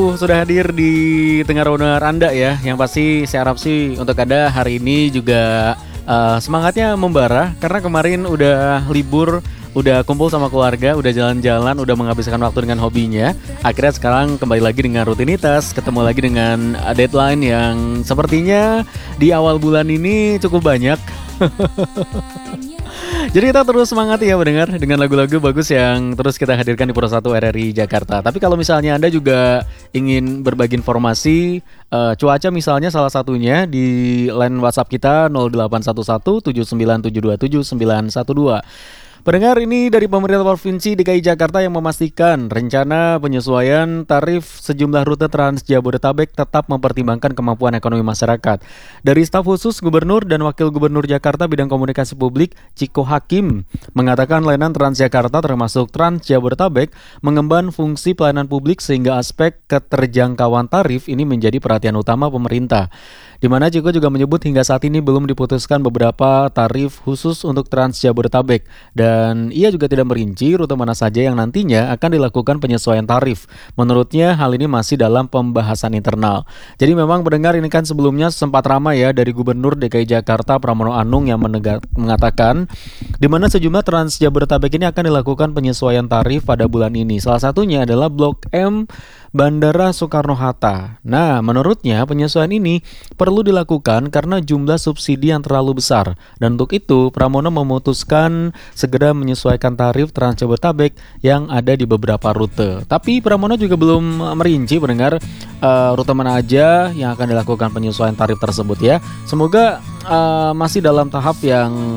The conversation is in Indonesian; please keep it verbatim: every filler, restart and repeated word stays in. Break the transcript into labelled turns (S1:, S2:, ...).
S1: sudah hadir di tengah runner Anda ya. Yang pasti saya harap sih untuk Anda hari ini juga uh, semangatnya membara. Karena kemarin udah libur, udah kumpul sama keluarga, udah jalan-jalan, udah menghabiskan waktu dengan hobinya. Akhirnya sekarang kembali lagi dengan rutinitas, ketemu lagi dengan deadline yang sepertinya di awal bulan ini cukup banyak. Jadi kita terus semangat ya mendengar dengan lagu-lagu bagus yang terus kita hadirkan di Pro satu R R I Jakarta. Tapi kalau misalnya Anda juga ingin berbagi informasi uh, cuaca misalnya salah satunya di line WhatsApp kita nol delapan satu satu tujuh sembilan tujuh dua tujuh sembilan satu dua. Pendengar, ini dari pemerintah Provinsi D K I Jakarta yang memastikan rencana penyesuaian tarif sejumlah rute Trans Jabodetabek tetap mempertimbangkan kemampuan ekonomi masyarakat. Dari staf khusus Gubernur dan Wakil Gubernur Jakarta bidang komunikasi publik, Ciko Hakim, mengatakan layanan Transjakarta termasuk Trans Jabodetabek mengemban fungsi pelayanan publik sehingga aspek keterjangkauan tarif ini menjadi perhatian utama pemerintah. Di mana Ciko juga menyebut hingga saat ini belum diputuskan beberapa tarif khusus untuk Trans Jabodetabek dan ia juga tidak merinci rute mana saja yang nantinya akan dilakukan penyesuaian tarif. Menurutnya hal ini masih dalam pembahasan internal. Jadi memang pendengar, ini kan sebelumnya sempat ramai ya dari Gubernur D K I Jakarta Pramono Anung yang menegak, mengatakan di mana sejumlah Trans Jabodetabek ini akan dilakukan penyesuaian tarif pada bulan ini. Salah satunya adalah Blok M Bandara Soekarno-Hatta. Nah, menurutnya penyesuaian ini perlu dilakukan karena jumlah subsidi yang terlalu besar. Dan untuk itu, Pramono memutuskan segera menyesuaikan tarif Trans Jabodetabek yang ada di beberapa rute. Tapi Pramono juga belum merinci pendengar uh, rute mana aja yang akan dilakukan penyesuaian tarif tersebut ya. Semoga uh, masih dalam tahap yang